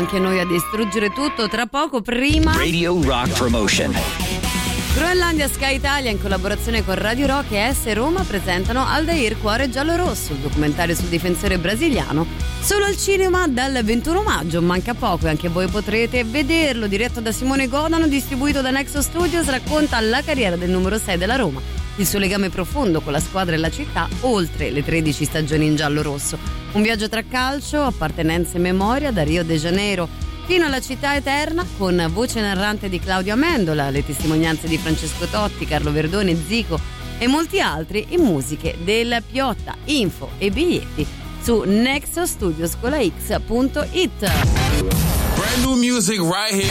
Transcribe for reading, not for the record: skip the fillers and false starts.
anche noi a distruggere tutto. Tra poco, prima Radio Rock Promotion. Groenlandia Sky Italia in collaborazione con Radio Rock e S Roma presentano Aldair Cuore Giallo-Rosso, il documentario sul difensore brasiliano, solo al cinema dal 21 maggio, manca poco e anche voi potrete vederlo. Diretto da Simone Godano, distribuito da Nexo Studios, racconta la carriera del numero 6 della Roma, il suo legame profondo con la squadra e la città oltre le 13 stagioni in giallo-rosso. Un viaggio tra calcio, appartenenza e memoria da Rio de Janeiro fino alla città eterna, con voce narrante di Claudio Amendola, le testimonianze di Francesco Totti, Carlo Verdone, Zico e molti altri in musiche del Piotta. Info e biglietti su nexostudios.it. Brand new music right here.